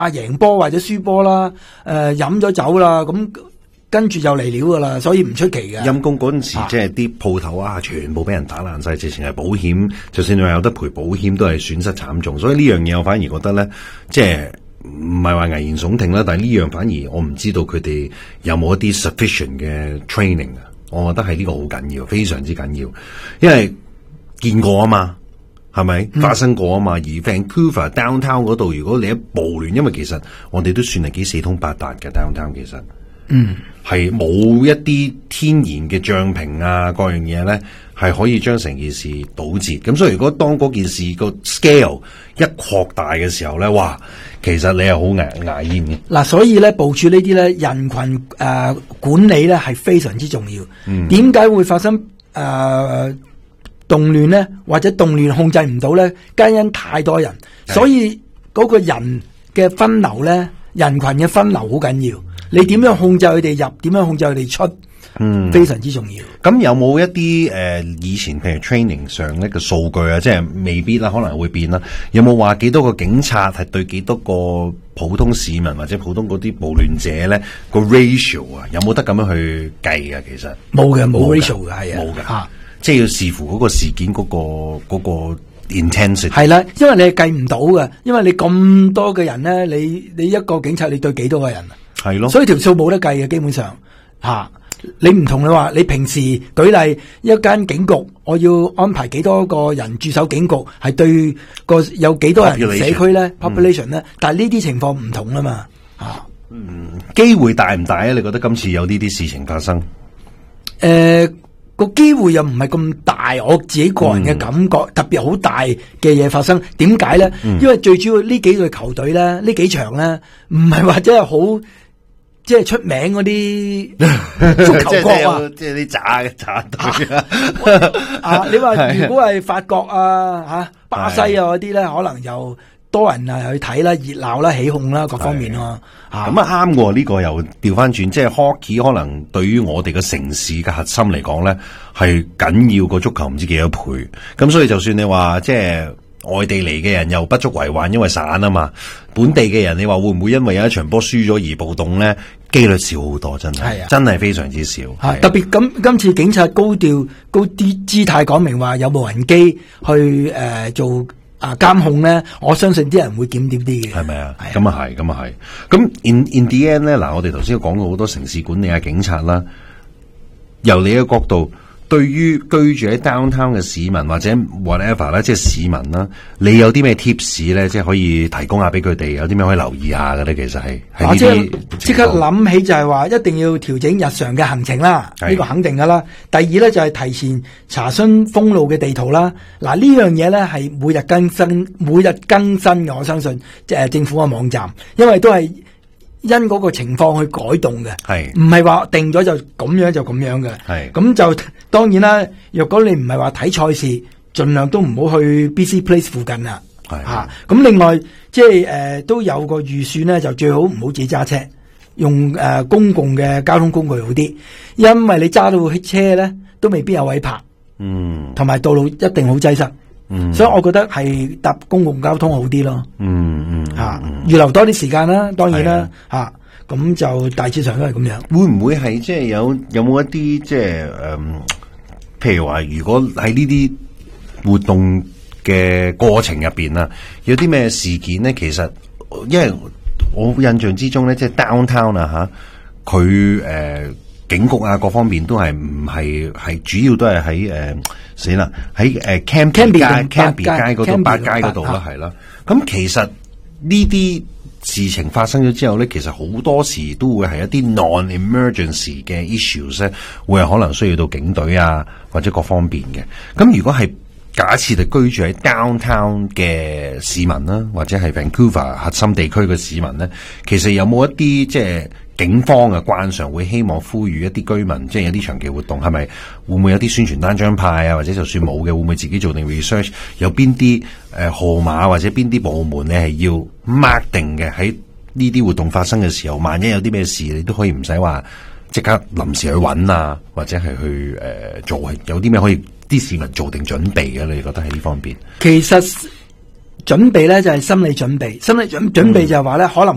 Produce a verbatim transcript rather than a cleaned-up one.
啊贏波或者輸波啦，誒飲咗酒啦，咁跟住就嚟料噶啦，所以唔出奇嘅。 陰公嗰陣時，即係啲鋪頭啊，全部俾人打爛晒，直情係保險，就算你話有得賠保險，都係損失慘重。所以呢樣嘢我反而覺得咧，即係唔係話危言聳聽啦，但係呢樣反而我唔知道佢哋有冇一啲 sufficient 嘅 training 啊。我覺得係呢個好緊要，非常之緊要，因為見過啊嘛。係咪、嗯、發生過啊嘛？而 Vancouver downtown 嗰度，如果你一暴亂，因為其實我哋都算係幾四通八達嘅 downtown，其實，嗯，係冇一啲天然嘅障屏啊，各樣嘢咧，係可以將成件事堵截。咁所以如果當嗰件事個 scale 一擴大嘅時候咧，哇，其實你係好牙牙煙嘅。嗱， 所以咧部署呢啲咧人群誒、呃、管理咧係非常之重要。嗯，點解會發生誒？呃動亂咧，或者動亂控制唔到咧，皆因太多人，所以嗰個人嘅分流咧，人群嘅分流好緊要。你點樣控制佢哋入，點樣控制佢哋出，嗯，非常之重要。 咁有冇一啲誒、呃、以前譬如 training 上呢個數據啊，即係未必啦，可能會變啦。有冇話幾多個警察係對幾多個普通市民或者普通嗰啲暴亂者咧個 ratio 啊？有冇得咁樣去計啊？其實冇嘅，冇 ratio 嘅，係啊， 冇嘅。即係要視乎嗰個事件嗰、嗰個嗰、嗰個 intensity。 係啦，因為你係計唔到嘅，因為你咁多嘅人咧，你你一個警察你對幾多個人啊？ 係咯， 所以條數冇得計嘅，基本上吓、啊。你唔同你話，你平時舉例一間警局，我要安排幾多個人駐守警局，係對個有幾多人社區咧 population 咧、嗯，但係呢啲情況唔同啊嘛。啊， 嗯，機會大唔大啊？你覺得今次有呢啲事情發生？誒、 呃。個機會又唔係咁大，我自己個人嘅感覺、嗯、特別好大嘅嘢發生。點解咧？因為最主要呢幾隊球隊咧，呢幾場咧，唔係話真係好即係出名嗰啲足球國啊， 即係啲渣嘅渣隊啊。 啊，你話如果係法國啊、吓、啊、巴西啊嗰啲咧，可能又多人啊去睇啦、熱鬧啦、起哄啦，各方面咯。 咁啊啱喎，呢個又調翻轉，即係 hockey 可能對於我哋嘅城市嘅核心嚟講咧，係緊要過足球唔知幾多倍。咁所以就算你話即係外地嚟嘅人又不足為患，因為散啊嘛。本地嘅人你話會唔會因為有一場波輸咗而暴動咧？機率少好多，真係，係啊，真係非常之少。 係特別咁今次警察高調高啲姿態講明話有無人機去誒、呃、做。啊監控咧，我相信啲人會檢點啲嘅， 係咪啊？咁啊係，咁啊係。咁 in in the end 咧，嗱，我哋頭先都講過好多城市管理啊、警察啦，由你嘅角度，對於居住喺 downtown 嘅市民或者 whatever 咧，即係市民啦，你有啲咩 tips 咧，即係可以提供下俾佢哋，有啲咩可以留意下嘅咧？其實係係呢啲即刻諗起就係話，一定要調整日常嘅行程啦，呢、這個肯定噶啦。第二咧就係、是、提前查詢封路嘅地圖啦。嗱，呢樣嘢咧係每日更新，每日更新嘅。我相信即係政府嘅網站，因為都係因嗰個情況去改動嘅，係唔係話定咗就咁樣就咁樣嘅？係咁就當然啦。若果你唔係話睇賽事，盡量都唔好去 B C Place 附近啦。係吓咁，另外即係誒都有個預算咧，就最好唔好自己揸車，用誒、呃、公共嘅交通工具好啲，因為你揸到車咧都未必有位泊，嗯，同埋道路一定好擠塞。嗯，所以我覺得係搭公共交通好啲咯。嗯嗯，吓、啊、預留多啲時間啦，當然啦，吓咁、啊、就大致上都係咁樣。 會唔會係即係有有冇一啲即係誒，譬如話如果喺呢啲活動嘅過程入邊啊，有啲咩事件咧？其實因為我印象之中咧，即係 downtown 啊吓，佢誒警局啊各方面都係唔係係主要都係喺誒。死啦！喺誒 Cambie 街 Cambie 街嗰度，八街嗰度啦，係啦。咁其實呢啲事情發生咗之後咧，其實好多時都會係一啲 non-emergency 嘅 issues 咧，會係可能需要到警隊啊或者各方面嘅。咁如果係假設你居住喺 downtown 嘅市民啦，或者係 Vancouver 核心地區嘅市民咧，其實有冇一啲即係警方嘅慣常會希望呼籲一啲居民，即係有啲長期活動，係咪會唔會有啲宣傳單張派啊？或者就算冇嘅，會唔會自己做定 research？有邊啲誒號碼或者邊啲部門你係要 mark 定嘅？喺呢啲活動發生嘅時候，萬一有啲咩事，你都可以唔使話即刻臨時去揾啊，或者係去誒、呃、做，係有啲咩可以啲市民做定準備嘅？你覺得喺呢方面？ 其實準備咧就係心理準備，心理準準備就係話咧可能。